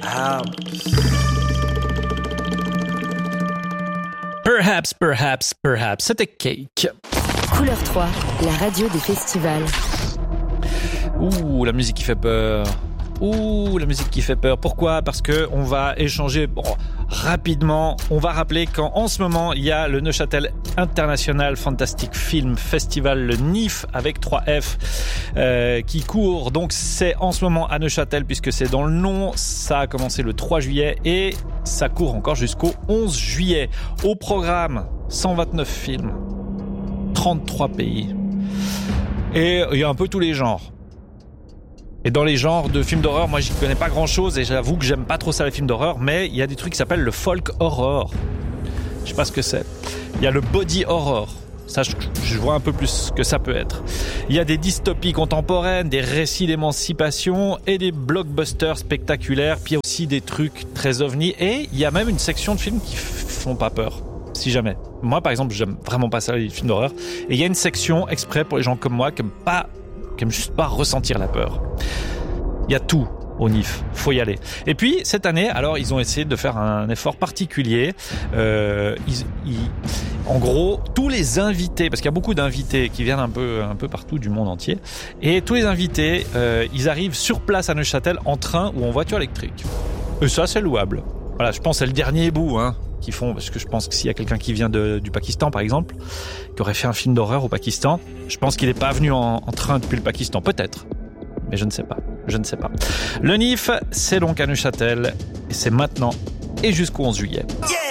Ah. Perhaps, c'était Cake. Couleur 3, la radio des festivals. Ouh, la musique qui fait peur. Pourquoi ? Parce que on va échanger rapidement. On va rappeler qu'en ce moment, il y a le Neuchâtel International Fantastic Film Festival, le NIF avec 3F, qui court. Donc c'est en ce moment à Neuchâtel puisque c'est dans le nom. Ça a commencé le 3 juillet et ça court encore jusqu'au 11 juillet. Au programme, 129 films, 33 pays. Et il y a un peu tous les genres. Et dans les genres de films d'horreur, moi j'y connais pas grand chose et j'avoue que j'aime pas trop ça les films d'horreur, mais il y a des trucs qui s'appellent le folk horror. Je sais pas ce que c'est. Il y a le body horror. Ça, je vois un peu plus ce que ça peut être. Il y a des dystopies contemporaines, des récits d'émancipation et des blockbusters spectaculaires. Puis il y a aussi des trucs très ovnis et il y a même une section de films qui font pas peur. Si jamais. Moi par exemple, j'aime vraiment pas ça les films d'horreur. Et il y a une section exprès pour les gens comme moi qui aiment juste pas ressentir la peur. Il y a tout au NIF, faut y aller. Et puis cette année, alors ils ont essayé de faire un effort particulier. En gros, tous les invités, parce qu'il y a beaucoup d'invités qui viennent un peu partout du monde entier, et tous les invités, ils arrivent sur place à Neuchâtel en train ou en voiture électrique. Et ça, c'est louable. Voilà, je pense que c'est le dernier bout, qu'ils font, parce que je pense que s'il y a quelqu'un qui vient du Pakistan, par exemple, qui aurait fait un film d'horreur au Pakistan, je pense qu'il n'est pas venu en train depuis le Pakistan, peut-être. Mais je ne sais pas. Le NIF, c'est donc à Neuchâtel, et c'est maintenant et jusqu'au 11 juillet. Yeah!